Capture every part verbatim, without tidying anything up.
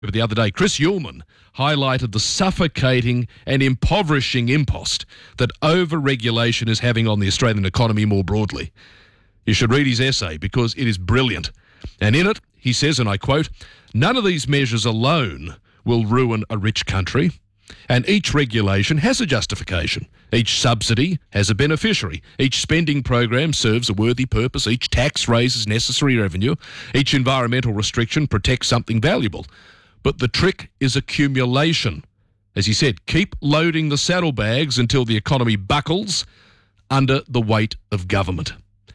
But the other day, Chris Uhlmann highlighted the suffocating and impoverishing impost that over-regulation is having on the Australian economy more broadly. You should read his essay because it is brilliant. And in it, he says, and I quote, "None of these measures alone will ruin a rich country, and each regulation has a justification. Each subsidy has a beneficiary. Each spending program serves a worthy purpose. Each tax raises necessary revenue. Each environmental restriction protects something valuable. But the trick is accumulation. As he said, keep loading the saddlebags until the economy buckles under the weight of government."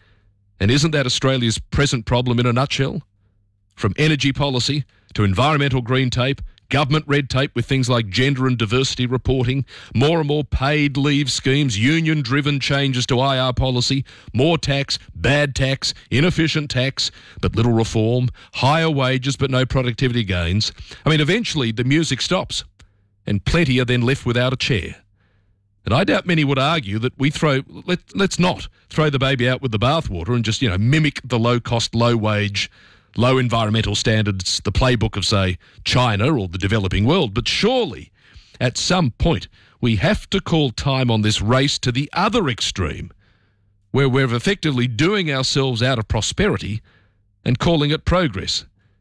And isn't that Australia's present problem in a nutshell? From energy policy to environmental green tape, government red tape with things like gender and diversity reporting, more and more paid leave schemes, union-driven changes to I R policy, more tax, bad tax, inefficient tax, but little reform, higher wages but no productivity gains. I mean, eventually the music stops and plenty are then left without a chair. And I doubt many would argue that we throw, let, let's not throw the baby out with the bathwater and just, you know, mimic the low-cost, low-wage, low environmental standards, the playbook of, say, China or the developing world. But surely, at some point, we have to call time on this race to the other extreme, where we're effectively doing ourselves out of prosperity and calling it progress.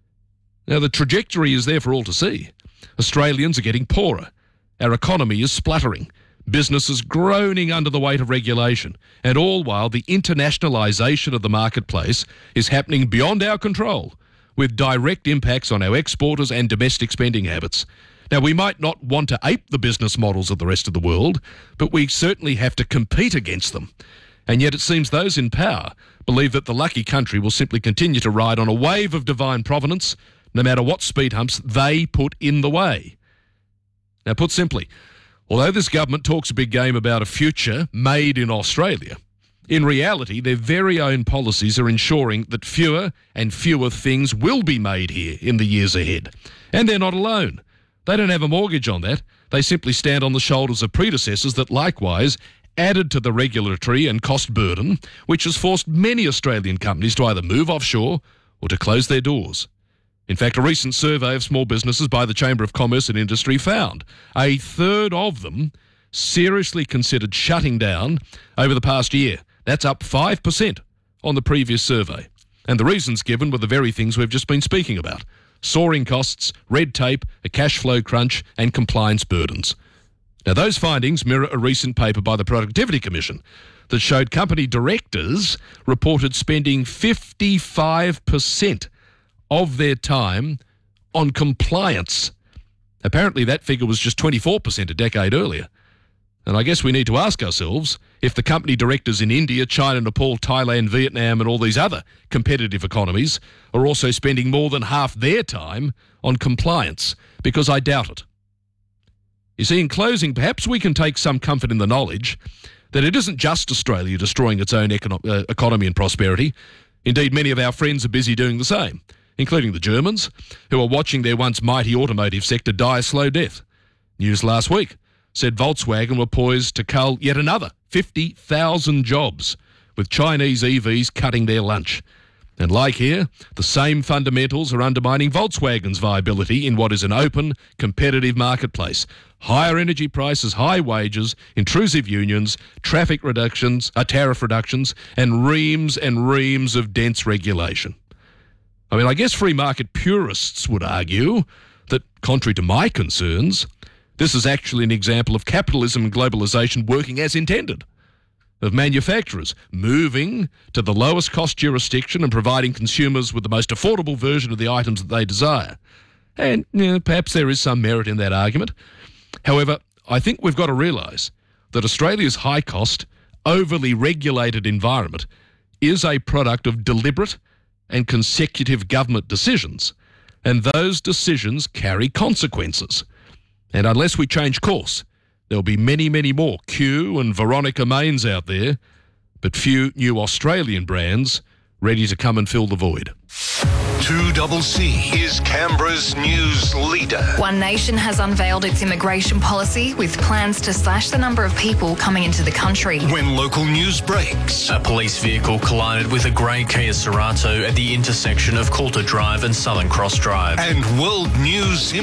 Now, the trajectory is there for all to see. Australians are getting poorer. Our economy is spluttering. Businesses groaning under the weight of regulation, and all while the internationalisation of the marketplace is happening beyond our control, with direct impacts on our exporters and domestic spending habits. Now, we might not want to ape the business models of the rest of the world, but we certainly have to compete against them. And yet it seems those in power believe that the lucky country will simply continue to ride on a wave of divine providence, no matter what speed humps they put in the way. Now, put simply, although this government talks a big game about a future made in Australia, in reality, their very own policies are ensuring that fewer and fewer things will be made here in the years ahead. And they're not alone. They don't have a mortgage on that. They simply stand on the shoulders of predecessors that likewise added to the regulatory and cost burden, which has forced many Australian companies to either move offshore or to close their doors. In fact, a recent survey of small businesses by the Chamber of Commerce and Industry found a third of them seriously considered shutting down over the past year. That's up five percent on the previous survey. And the reasons given were the very things we've just been speaking about: soaring costs, red tape, a cash flow crunch, and compliance burdens. Now, those findings mirror a recent paper by the Productivity Commission that showed company directors reported spending fifty-five percent of their time on compliance. Apparently that figure was just twenty-four percent a decade earlier. And I guess we need to ask ourselves if the company directors in India, China, Nepal, Thailand, Vietnam and all these other competitive economies are also spending more than half their time on compliance, because I doubt it. You see, in closing, perhaps we can take some comfort in the knowledge that it isn't just Australia destroying its own econo- uh, economy and prosperity. Indeed, many of our friends are busy doing the same, including the Germans, who are watching their once mighty automotive sector die a slow death. News last week said Volkswagen were poised to cull yet another fifty thousand jobs, with Chinese E Vs cutting their lunch. And like here, the same fundamentals are undermining Volkswagen's viability in what is an open, competitive marketplace. Higher energy prices, high wages, intrusive unions, traffic reductions, uh, tariff reductions, and reams and reams of dense regulation. I mean, I guess free market purists would argue that, contrary to my concerns, this is actually an example of capitalism and globalisation working as intended, of manufacturers moving to the lowest cost jurisdiction and providing consumers with the most affordable version of the items that they desire. And you know, perhaps there is some merit in that argument. However, I think we've got to realise that Australia's high-cost, overly regulated environment is a product of deliberate and consecutive government decisions, and those decisions carry consequences. And unless we change course, there'll be many, many more Q and Veronica Mains out there, but few new Australian brands ready to come and fill the void. two C C is Canberra's news leader. One Nation has unveiled its immigration policy with plans to slash the number of people coming into the country. When local news breaks, a police vehicle collided with a grey Kia Cerato at the intersection of Coulter Drive and Southern Cross Drive. And world news